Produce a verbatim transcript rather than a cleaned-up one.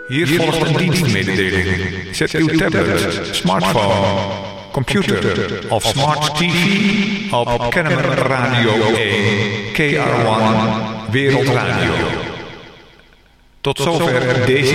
Hier volgt een dienstmededeling. Zet uw tablet, smartphone, computer of smart T V op Kennemer Radio één, K R one Wereldradio. Tot zover deze